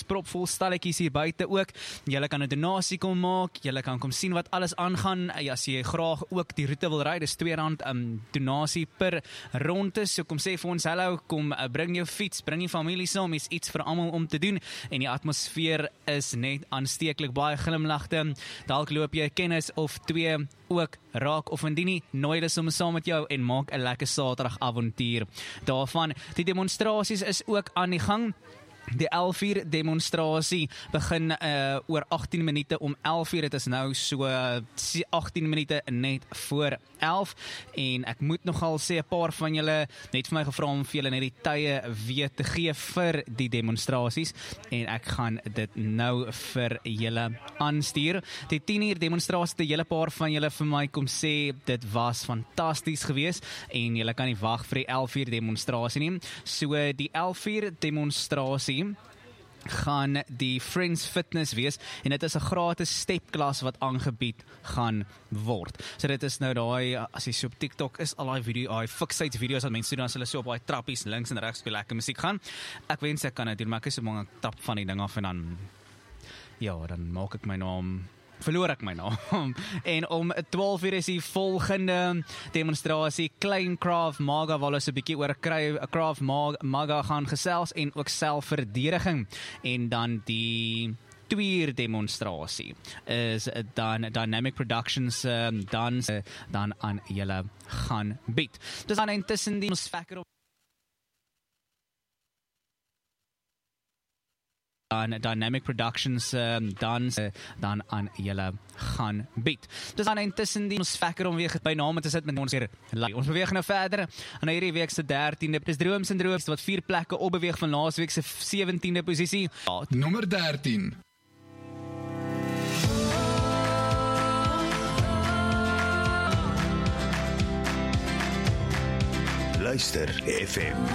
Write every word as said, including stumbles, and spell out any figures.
propvol stalletjies hier buite ook. Julle kan 'n donasie kom maak, julle kan kom sien wat alles aangaan. As jy graag ook die roete wil ry, dis twee rand um, donasie per ronde. So kom sê vir ons hallo, kom uh, bring jou fiets, bring jou familie saam, is iets vir almal om te doen en die atmosfeer is net aansteeklik, baie glimlagte. Dalk loop jy kennis of twee ook raak of indien nie, nooi hulle sommer saam met jou en maak 'n lekker Saterdag avontuur daarvan. Die demonstrasies is ook aan die gang. Die elf uur demonstrasie begin uh, oor agttien minute om elf uur, dit is nou so uh, agttien minute net voor elf, en ek moet nogal sê, 'n paar van julle net vir my gevra om vir julle net die tye weer te gee vir die demonstrasies, en ek gaan dit nou vir julle aanstuur. Die tien uur demonstrasie, 'n hele paar van julle vir my kom sê, dit was fantasties geweest, en julle kan nie wag vir die elf uur demonstrasie nie. So die elf uur demonstrasie gaan die Friends Fitness wees, en dit is 'n gratis stepklas wat aangebied gaan word. So dit is nou daai, as jy so op TikTok is, al daai video, daai fiksheid video's wat mense doen, as hulle so op daai trappies links en regs speel lekker musiek gaan. Ek wens ek kan dit doen, maar ek is so bang ek tap van die ding af en dan, ja, dan maak ek my naam verloor ek my naam. En om twaalf uur is die volgende demonstrasie, Klein Krav Maga, waar hulle so 'n bietjie oor Krav Maga gaan gesels en ook selfverdediging. En dan die twee uur demonstrasie is dan Dynamic Productions um, dan, dan aan julle gaan bied. Dis dan intussen die ons fakker dan Dynamic Productions um, dan, dan aan julle gaan bied. Dis dan intussen die ons fakker om weer by name te sit met ons hier. Ons beweeg nou verder aan hierdie week se dertiende. Dis Drooms en Drooms wat vier plekke opbeweeg van laas week se sewentiende posisie. Nommer dertien. Luister F M